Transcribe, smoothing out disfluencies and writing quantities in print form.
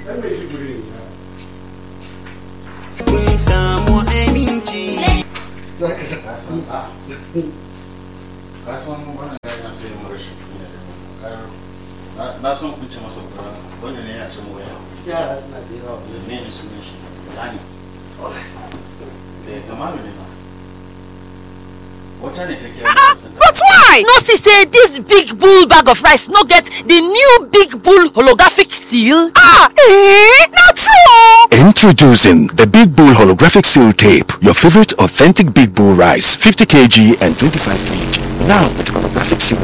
Na son kunce masa wanda ne ya cin waya. Yara suna da yawa. Ne ne sunan shi? Dani. Gamalu ne ba. Wata ne take But why? No see say this big bull bag of rice no get the new big bull holographic seal? Not true. Introducing the Big Bull Holographic Seal Tape, your favorite authentic Big Bull rice, 50 kg and 25 kg. Now with holographic seal